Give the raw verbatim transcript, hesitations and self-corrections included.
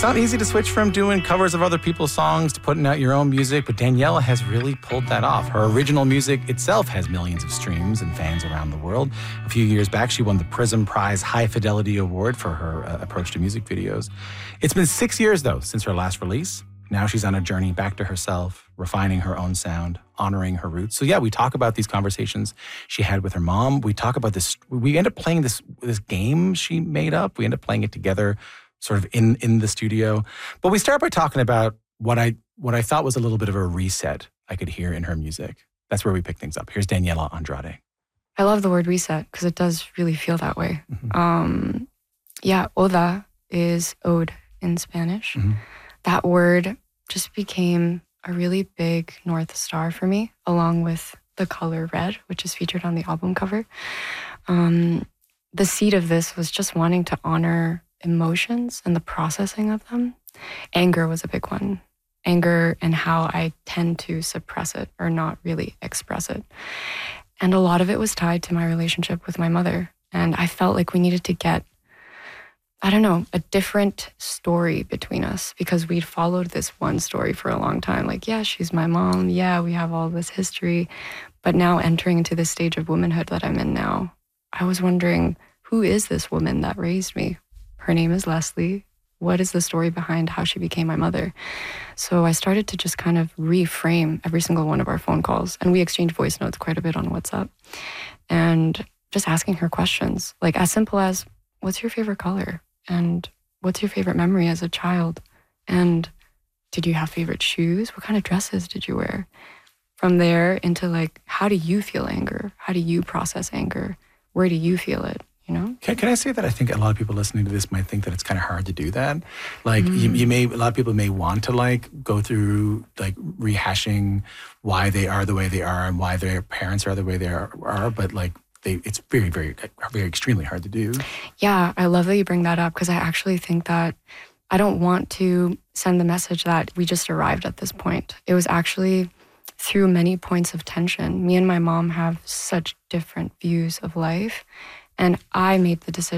not easy to switch from doing covers of other people's songs to putting out your own music, but Daniela has really pulled that off. Her original music itself has millions of streams and fans around the world. A few years back, she won the Prism Prize High Fidelity Award for her uh, approach to music videos. It's been six years, though, since her last release. Now she's on a journey back to herself, refining her own sound, honoring her roots. So yeah, we talk about these conversations she had with her mom. We talk about this. We end up playing this this game she made up. We end up playing it together, sort of in in the studio. But we start by talking about what I what I thought was a little bit of a reset I could hear in her music. That's where we pick things up. Here's Daniela Andrade. I love the word reset because it does really feel that way. Mm-hmm. Um, yeah, oda is ode in Spanish. Mm-hmm. That word just became a really big North Star for me, along with the color red, which is featured on the album cover. Um, the seed of this was just wanting to honor emotions and the processing of them. Anger was a big one. Anger and how I tend to suppress it or not really express it. And a lot of it was tied to my relationship with my mother. And I felt like we needed to get, I don't know, a different story between us because we'd followed this one story for a long time. Like, yeah, she's my mom. Yeah, we have all this history. But now entering into this stage of womanhood that I'm in now, I was wondering, who is this woman that raised me? Her name is Leslie. What is the story behind how she became my mother? So I started to just kind of reframe every single one of our phone calls. And we exchanged voice notes quite a bit on WhatsApp. And just asking her questions, like as simple as, what's your favorite color? And what's your favorite memory as a child? And did you have favorite shoes? What kind of dresses did you wear? From there into like, how do you feel anger? How do you process anger? Where do you feel it? You know? Can, can I say that I think a lot of people listening to this might think that it's kind of hard to do that? Like mm. you, you may, a lot of people may want to like go through like rehashing why they are the way they are and why their parents are the way they are, are but like They, it's very, very, very extremely hard to do. Yeah, I love that you bring that up because I actually think that I don't want to send the message that we just arrived at this point. It was actually through many points of tension. Me and my mom have such different views of life, and I made the decision